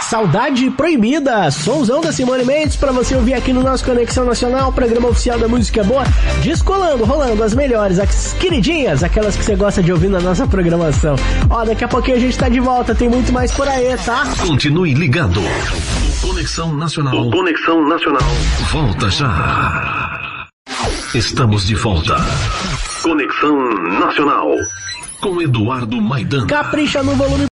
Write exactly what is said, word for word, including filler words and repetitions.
Saudade Proibida, somzão da Simone Mendes pra você ouvir aqui no nosso Conexão Nacional, programa oficial da música boa, descolando, rolando as melhores, as queridinhas, aquelas que você gosta de ouvir na nossa programação. Ó, daqui a pouquinho a gente tá de volta, tem muito mais por aí, tá? Continue ligado. O Conexão Nacional. O Conexão Nacional. Volta já. Estamos de volta. Conexão Nacional. Com Eduardo Maidan. Capricha no volume